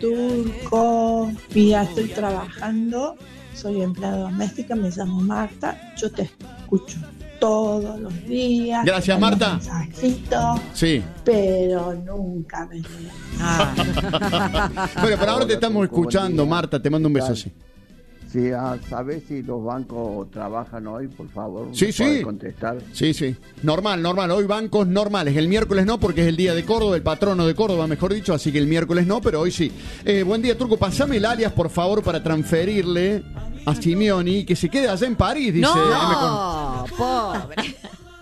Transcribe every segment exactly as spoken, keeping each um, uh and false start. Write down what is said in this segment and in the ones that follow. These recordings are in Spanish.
Turco. Mira, estoy trabajando, soy empleada doméstica, me llamo Marta, yo te escucho todos los días. Gracias, Marta. Mensajito, sí. Pero nunca me leo. Ah. Bueno, pero ahora te estamos escuchando, Marta, te mando un beso. Sí. Sí, ah, ¿sabés si los bancos trabajan hoy, por favor? Sí, sí. Contestar. Sí, sí. Normal, normal. Hoy bancos normales. El miércoles no, porque es el día de Córdoba, el patrono de Córdoba, mejor dicho, así que el miércoles no, pero hoy sí. Eh, buen día, Turco. Pasame el alias, por favor, para transferirle a Simeoni, que se quede allá en París, dice. No, pobre.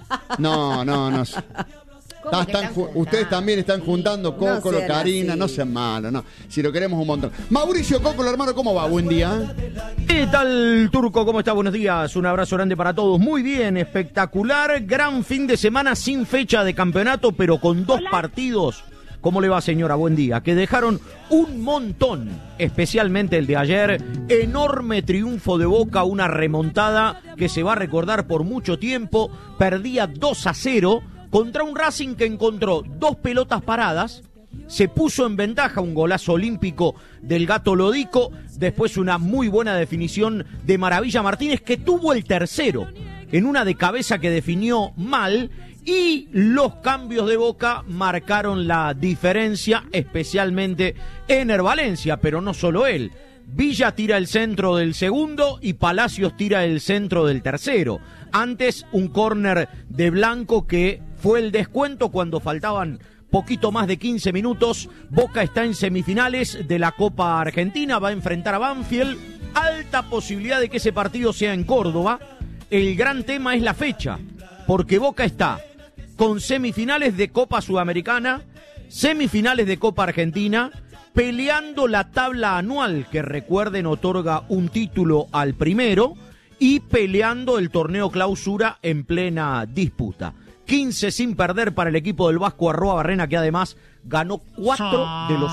No, no, no. Ah, están, ustedes también están juntando Cócolo, no Karina, así. No sean malos, no. Si lo queremos un montón. Mauricio Cócolo, hermano, ¿cómo va? Buen día. ¿Qué tal, Turco? ¿Cómo está? Buenos días. Un abrazo grande para todos. Muy bien, espectacular. Gran fin de semana sin fecha de campeonato, pero con dos Hola. partidos. ¿Cómo le va, señora? Buen día. Que dejaron un montón, especialmente el de ayer. Enorme triunfo de Boca, una remontada que se va a recordar por mucho tiempo. Perdía dos a cero. Contra un Racing que encontró dos pelotas paradas, se puso en ventaja, un golazo olímpico del Gato Lodico, después una muy buena definición de Maravilla Martínez, que tuvo el tercero, en una de cabeza que definió mal, y los cambios de Boca marcaron la diferencia, especialmente Ener Valencia, pero no solo él. Villa tira el centro del segundo y Palacios tira el centro del tercero. Antes un córner de Blanco que fue el descuento cuando faltaban poquito más de quince minutos. Boca está en semifinales de la Copa Argentina, va a enfrentar a Banfield. Alta posibilidad de que ese partido sea en Córdoba. El gran tema es la fecha, porque Boca está con semifinales de Copa Sudamericana, semifinales de Copa Argentina, peleando la tabla anual, que recuerden otorga un título al primero, y peleando el torneo clausura en plena disputa. quince sin perder para el equipo del Vasco Arroa Barrena, que además ganó cuatro de los